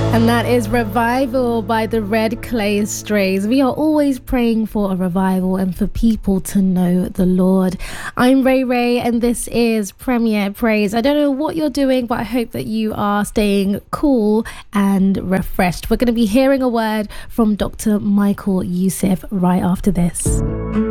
And that is Revival by the Red Clay Strays. We are always praying for a revival and for people to know the Lord. I'm Ray Ray and this is Premier Praise. I don't know what you're doing, but I hope that you are staying cool and refreshed. We're going to be hearing a word from Dr. Michael Youssef right after this.